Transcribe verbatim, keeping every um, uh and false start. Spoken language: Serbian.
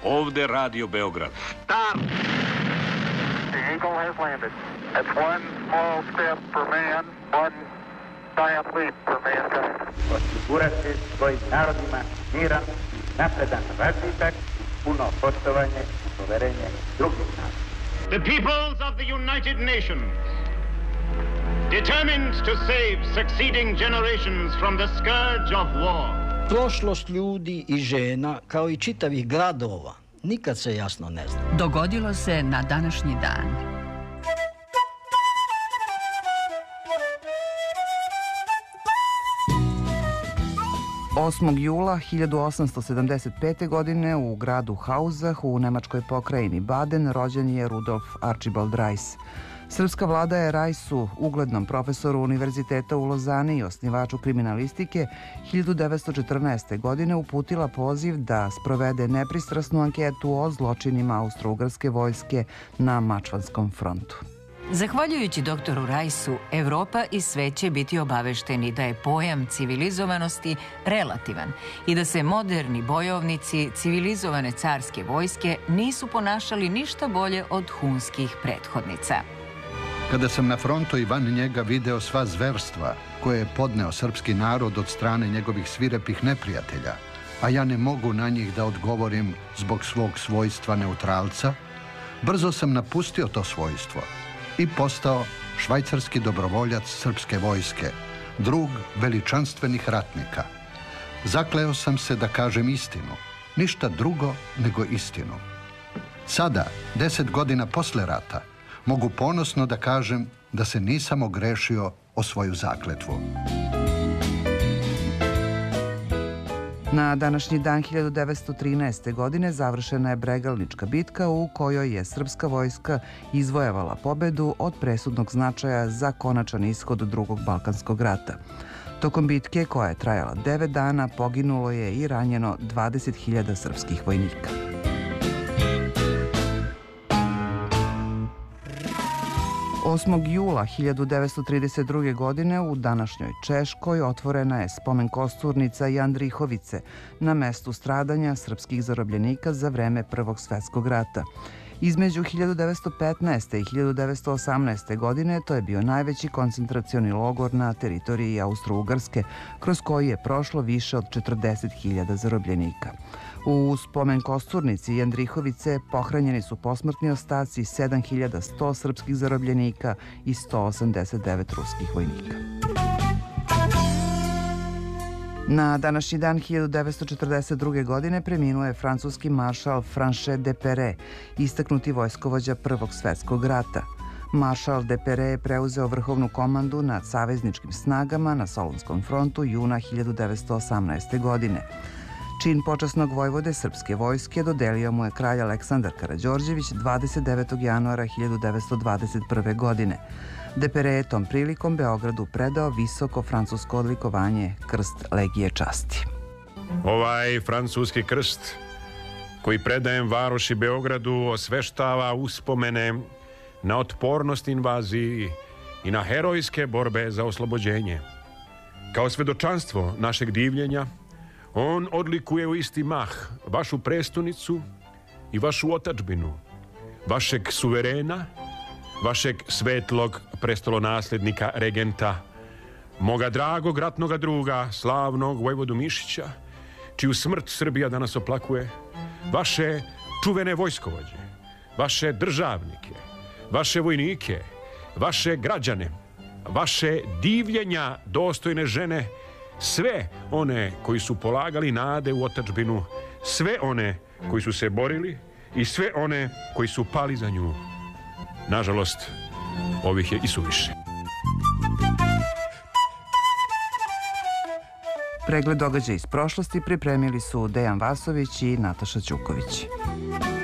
Ovde Radio Beograd. Stop! The Eagle has landed. It's one small step for man, one giant leap for mankind. Osigurati svojim narodima miran, napredan razvitak, puno poštovanje i poverenje drugih naroda. The peoples of the United Nations, determined to save succeeding generations from the scourge of war. Prošlost ljudi i žena, kao i čitavih gradova, nikad se jasno ne zna. Dogodilo se na današnji dan. osmog jula hiljadu osamsto sedamdeset pete. godine u gradu Hausach u nemačkoj pokrajini Baden rođen je Rudolf Archibald Reiss. Srpska vlada je Reisu, uglednom profesoru univerziteta u Lozani i osnivaču kriminalistike, hiljadu devetsto četrnaeste. godine uputila poziv da sprovede nepristrasnu anketu o zločinima austro-ugarske vojske na Mačvanskom frontu. Zahvaljujući doktoru Reisu, Evropa i svet će biti obavešteni da je pojam civilizovanosti relativan i da se moderni bojovnici civilizovane carske vojske nisu ponašali ništa bolje od hunskih prethodnica. Kada sam na frontu i van njega video sva zverstva koje je podneo srpski narod od strane njegovih svirepih neprijatelja, a ja ne mogu na njih da odgovorim zbog svog svojstva neutralca, brzo sam napustio to svojstvo i postao švajcarski dobrovoljac srpske vojske, drug veličanstvenih ratnika. Zakleo sam se da kažem istinu, ništa drugo nego istinu. Sada, deset godina posle rata, mogu ponosno da kažem da se nisam ogrešio o svoju zakletvu. Na današnji dan hiljadu devetsto trinaeste. godine završena je Bregalnička bitka u kojoj je srpska vojska izvojevala pobedu od presudnog značaja za konačan ishod drugog Balkanskog rata. Tokom bitke, koja je trajala devet dana, poginulo je i ranjeno dvadeset hiljada srpskih vojnika. osmog jula hiljadu devetsto trideset druge. godine u današnjoj Češkoj otvorena je spomen kosturnica Jandrihovice na mestu stradanja srpskih zarobljenika za vreme Prvog svetskog rata. Između hiljadu devetsto petnaeste. i hiljadu devetsto osamnaeste. godine to je bio najveći koncentracioni logor na teritoriji Austro-Ugarske, kroz koji je prošlo više od četrdeset hiljada zarobljenika. U spomen kosturnici Jandrihovice pohranjeni su posmrtni ostaci sedam hiljada sto srpskih zarobljenika i sto osamdeset devet ruskih vojnika. Na današnji dan hiljadu devetsto četrdeset druge. godine preminuo je francuski maršal Franchet Depere, istaknuti vojskovođa Prvog svetskog rata. Maršal Depere je preuzeo vrhovnu komandu nad savezničkim snagama na Solunskom frontu juna hiljadu devetsto osamnaeste. godine. Čin počasnog vojvode srpske vojske dodelio mu je kralj Aleksandar Karađorđević dvadeset devetog januara hiljadu devetsto dvadeset prve. godine. Depere je tom prilikom Beogradu predao visoko francusko odlikovanje Krst Legije časti. Ovaj francuski krst koji predajem varoši Beogradu osveštava uspomene na otpornost invaziji i na herojske borbe za oslobođenje. Kao svedočanstvo našeg divljenja, on odlikuje u isti mah vašu prestonicu i vašu otadžbinu, vašeg suverena, vašeg svetlog prestolonaslednika regenta, moga dragog ratnoga druga, slavnog vojvodu Mišića, čiju smrt Srbija danas oplakuje, vaše čuvene vojskovođe, vaše državnike, vaše vojnike, vaše građane, vaše divljenja dostojne žene, sve one koji su polagali nade u otadžbinu, sve one koji su se borili i sve one koji su pali za nju. Nažalost, ovih je i suviše. Pregled događaja iz prošlosti pripremili su Dejan Vasović i Nataša Ćuković.